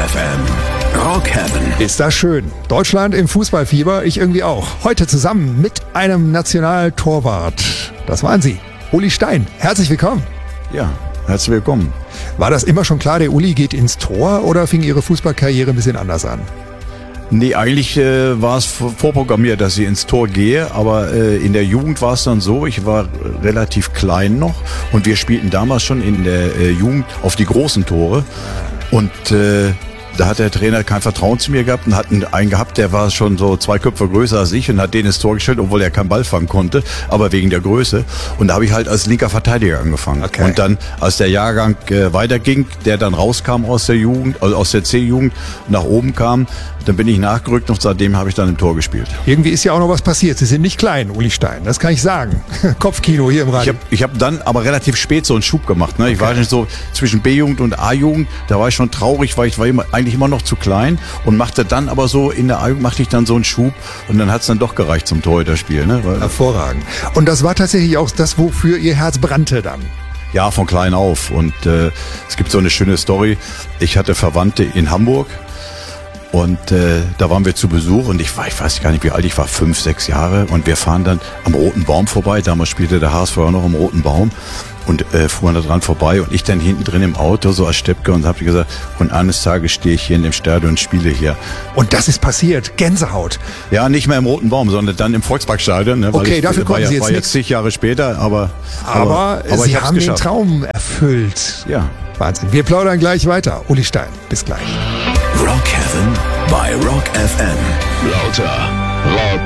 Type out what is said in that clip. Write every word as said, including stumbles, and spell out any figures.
F M. Rock Heaven. Ist das schön. Deutschland im Fußballfieber, ich irgendwie auch. Heute zusammen mit einem Nationaltorwart. Das waren Sie, Uli Stein. Herzlich willkommen. Ja, herzlich willkommen. War das immer schon klar, der Uli geht ins Tor oder fing Ihre Fußballkarriere ein bisschen anders an? Nee, eigentlich äh, war es vorprogrammiert, dass ich ins Tor gehe, aber äh, in der Jugend war es dann so, ich war relativ klein noch und wir spielten damals schon in der äh, Jugend auf die großen Tore und äh, da hat der Trainer kein Vertrauen zu mir gehabt und hat einen gehabt, der war schon so zwei Köpfe größer als ich und hat den ins Tor gestellt, obwohl er keinen Ball fangen konnte, aber wegen der Größe. Und da habe ich halt als linker Verteidiger angefangen. Okay. Und dann, als der Jahrgang äh, weiterging, der dann rauskam aus der Jugend, also aus der C-Jugend, nach oben kam, dann bin ich nachgerückt und seitdem habe ich dann im Tor gespielt. Irgendwie ist ja auch noch was passiert. Sie sind nicht klein, Uli Stein, das kann ich sagen. Kopfkino hier im Ich Radio. habe ich hab dann aber relativ spät so einen Schub gemacht. Ne? Ich Okay. war nicht so zwischen B-Jugend und A-Jugend, da war ich schon traurig, weil ich war immer, eigentlich immer noch zu klein und machte dann aber so, in der A-Jugend machte ich dann so einen Schub und dann hat es dann doch gereicht zum Torhüterspiel. Ne? Weil, Hervorragend. Und das war tatsächlich auch das, wofür Ihr Herz brannte dann. ja, von klein auf. Und äh, es gibt so eine schöne Story. Ich hatte Verwandte in Hamburg. Und äh, da waren wir zu Besuch und ich, war, ich weiß gar nicht, wie alt ich war, fünf, sechs Jahre. Und wir fahren dann am Roten Baum vorbei. Damals spielte der H S V noch am Roten Baum und äh, fuhren da dran vorbei. Und ich dann hinten drin im Auto, so als Steppke, und habe gesagt, und eines Tages stehe ich hier in dem Stadion und spiele hier. Und das ist passiert. Gänsehaut. Ja, nicht mehr im Roten Baum, sondern dann im Volksparkstadion. Ne, weil Okay, ich, dafür war konnten ja, Sie jetzt war nichts. jetzt zig Jahre später, aber Aber, aber Sie ich hab's haben geschafft. den Traum erfüllt. Ja. Wahnsinn. Wir plaudern gleich weiter. Uli Stein, bis gleich. Rock Heaven bei Rock F M. Lauter, laut.